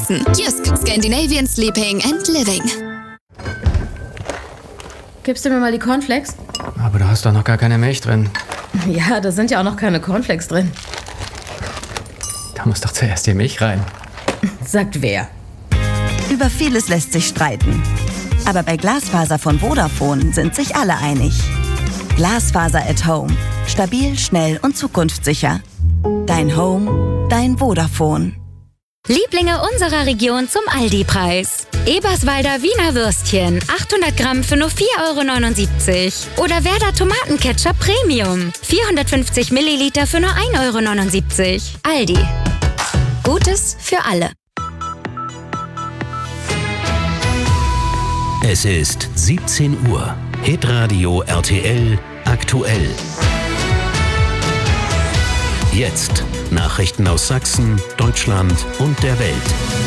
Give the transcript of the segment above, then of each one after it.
Sachsen. Jysk, Scandinavian Sleeping and Living. Gibst du mir mal die Cornflakes? Aber da hast doch noch gar keine Milch drin. Ja, da sind ja auch noch keine Cornflakes drin. Da muss doch zuerst die Milch rein. Sagt wer? Über vieles lässt sich streiten. Aber bei Glasfaser von Vodafone sind sich alle einig. Glasfaser at Home. Stabil, schnell und zukunftssicher. Dein Home, dein Vodafone. Lieblinge unserer Region zum Aldi-Preis. Eberswalder Wiener Würstchen, 800 Gramm für nur 4,79 €. Oder Werder Tomatenketchup Premium, 450 Milliliter für nur 1,79 €. Aldi. Gutes für alle. Es ist 17 Uhr. Hitradio RTL aktuell. Jetzt Nachrichten aus Sachsen, Deutschland und der Welt.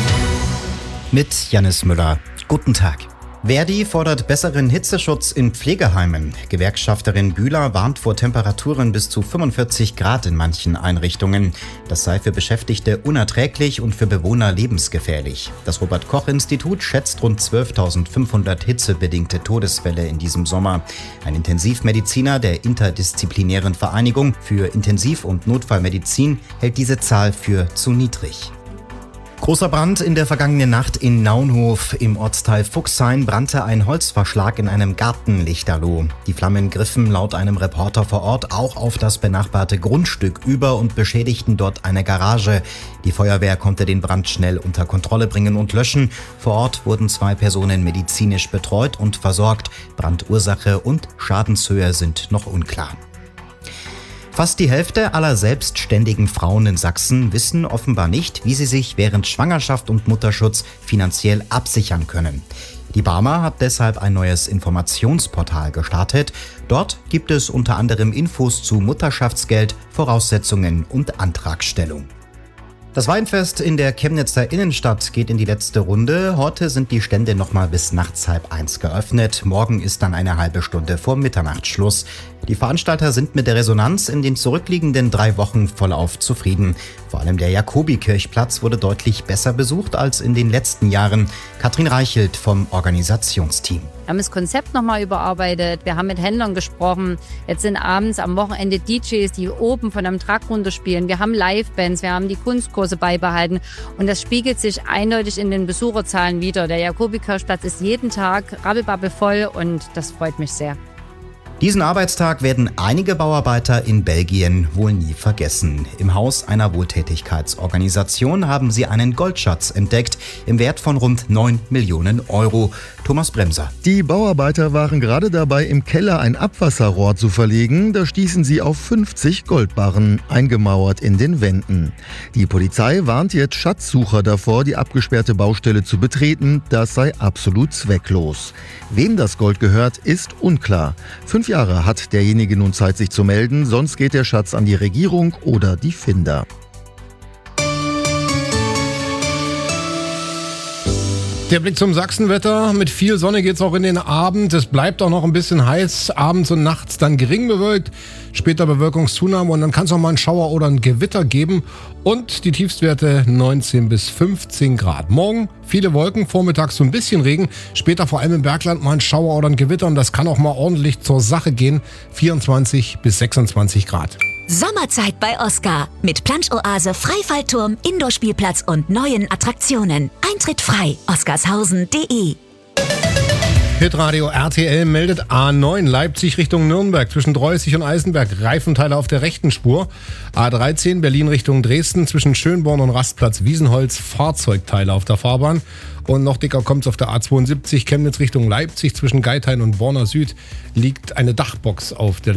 Mit Jannis Müller. Guten Tag. Verdi fordert besseren Hitzeschutz in Pflegeheimen. Gewerkschafterin Bühler warnt vor Temperaturen bis zu 45 Grad in manchen Einrichtungen. Das sei für Beschäftigte unerträglich und für Bewohner lebensgefährlich. Das Robert-Koch-Institut schätzt rund 12.500 hitzebedingte Todesfälle in diesem Sommer. Ein Intensivmediziner der interdisziplinären Vereinigung für Intensiv- und Notfallmedizin hält diese Zahl für zu niedrig. Großer Brand in der vergangenen Nacht in Naunhof. Im Ortsteil Fuchshain brannte ein Holzverschlag in einem Garten lichterloh. Die Flammen griffen laut einem Reporter vor Ort auch auf das benachbarte Grundstück über und beschädigten dort eine Garage. Die Feuerwehr konnte den Brand schnell unter Kontrolle bringen und löschen. Vor Ort wurden 2 Personen medizinisch betreut und versorgt. Brandursache und Schadenshöhe sind noch unklar. Fast die Hälfte aller selbstständigen Frauen in Sachsen wissen offenbar nicht, wie sie sich während Schwangerschaft und Mutterschutz finanziell absichern können. Die Barmer hat deshalb ein neues Informationsportal gestartet. Dort gibt es unter anderem Infos zu Mutterschaftsgeld, Voraussetzungen und Antragstellung. Das Weinfest in der Chemnitzer Innenstadt geht in die letzte Runde. Heute sind die Stände nochmal bis nachts 12:30 geöffnet. Morgen ist dann eine halbe Stunde vor Mitternacht Schluss. Die Veranstalter sind mit der Resonanz in den zurückliegenden 3 Wochen vollauf zufrieden. Vor allem der Jakobikirchplatz wurde deutlich besser besucht als in den letzten Jahren. Katrin Reichelt vom Organisationsteam. Wir haben das Konzept nochmal überarbeitet, wir haben mit Händlern gesprochen. Jetzt sind abends am Wochenende DJs, die oben von einem Truck runterspielen. Wir haben Livebands, wir haben die Kunstkurse beibehalten. Und das spiegelt sich eindeutig in den Besucherzahlen wider. Der Jakobikirchplatz ist jeden Tag rabbelbabbel voll und das freut mich sehr. Diesen Arbeitstag werden einige Bauarbeiter in Belgien wohl nie vergessen. Im Haus einer Wohltätigkeitsorganisation haben sie einen Goldschatz entdeckt im Wert von rund 9 Millionen €. Thomas Bremser. Die Bauarbeiter waren gerade dabei, im Keller ein Abwasserrohr zu verlegen. Da stießen sie auf 50 Goldbarren, eingemauert in den Wänden. Die Polizei warnt jetzt Schatzsucher davor, die abgesperrte Baustelle zu betreten. Das sei absolut zwecklos. Wem das Gold gehört, ist unklar. 5 Jahre hat derjenige nun Zeit, sich zu melden, sonst geht der Schatz an die Regierung oder die Finder. Der Blick zum Sachsenwetter. Mit viel Sonne geht's auch in den Abend. Es bleibt auch noch ein bisschen heiß. Abends und nachts dann gering bewölkt. Später Bewölkungszunahme und dann kann es auch mal einen Schauer oder ein Gewitter geben. Und die Tiefstwerte 19 bis 15 Grad. Morgen viele Wolken, vormittags so ein bisschen Regen. Später vor allem im Bergland mal ein Schauer oder ein Gewitter. Und das kann auch mal ordentlich zur Sache gehen. 24 bis 26 Grad. Sommerzeit bei Oscar. Mit Plansch-Oase, Freifallturm, Indoor-Spielplatz und neuen Attraktionen. Eintritt frei. oscarshausen.de. Hitradio RTL meldet A9 Leipzig Richtung Nürnberg zwischen Dreußig und Eisenberg. Reifenteile auf der rechten Spur. A13 Berlin Richtung Dresden zwischen Schönborn und Rastplatz Wiesenholz. Fahrzeugteile auf der Fahrbahn. Und noch dicker kommt's auf der A72 Chemnitz Richtung Leipzig zwischen Geithain und Borna Süd liegt eine Dachbox auf der